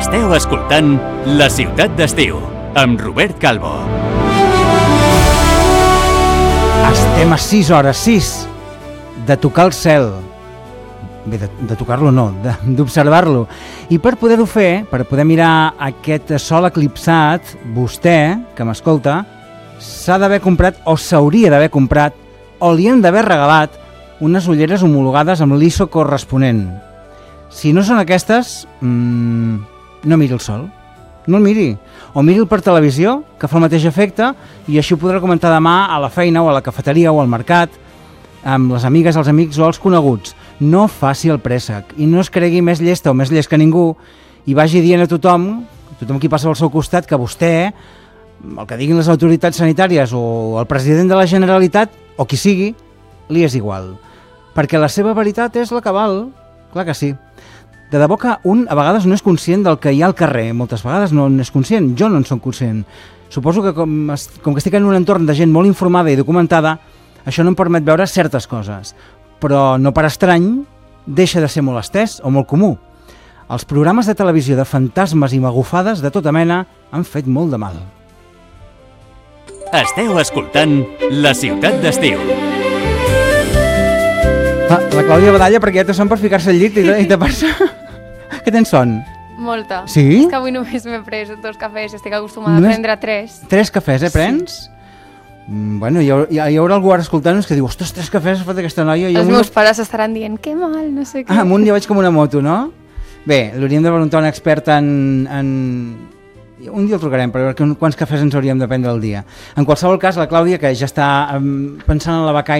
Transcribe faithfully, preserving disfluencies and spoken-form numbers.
Esteu escoltant La Ciutat d'Estiu, amb Robert Calvo. Estem a sis hores, sis, de tocar el cel. Bé, de, de tocar-lo no, d'observar-lo. I per poder-ho fer, per poder mirar aquest sol eclipsat, vostè, que m'escolta, s'ha d'haver comprat, o s'hauria d'haver comprat, o li han d'haver regalat, unes ulleres homologades amb l'I S O corresponent. Si no són aquestes, mmm, no miri el sol. No el miri. O miri'l per televisió, que fa el mateix efecte, i així ho podrà comentar demà a la feina o a la cafeteria o al mercat, amb les amigues, els amics o els coneguts. No faci el préssec i no es cregui més llesta o més llest que ningú i vagi dient a tothom, tothom qui passa al seu costat, que vostè, el que diguin les autoritats sanitàries o el president de la Generalitat, o qui sigui, li és igual. Perquè la seva veritat és la que val. Clar que sí. De debò que un a vegades no és conscient del que hi ha al carrer. Moltes vegades no n'és conscient. Jo no en soc conscient. Suposo que com, com que estic en un entorn de gent molt informada i documentada, això no em permet veure certes coses. Però no per estrany, deixa de ser molt estès o molt comú. Els programes de televisió de fantasmes i magufades de tota mena han fet molt de mal. Esteu escoltant La Ciutat d'Estiu. Ah, la Clàudia Badalla, perquè ja té son per ficar-se al llit i, i tapar-se. Què tens son? Molta. Sí? És que avui només m'he pres dos cafès i estic acostumada Només... a prendre tres. Tres cafès, eh, prens? Sí. Mm, bueno, hi, ha, hi, ha, hi haurà algú ara escoltant-nos que diu, ostres, tres cafès ha fet aquesta noia. Els meus pares estaran dient, que mal, no sé què. Ah, amunt ja veig com una moto, no? Bé, l'hauríem de preguntar a un expert en... en... Un dia el trucarem per veure quants cafès ens hauríem de prendre al dia. En qualsevol cas, la Clàudia, que ja està um, pensant en la becaina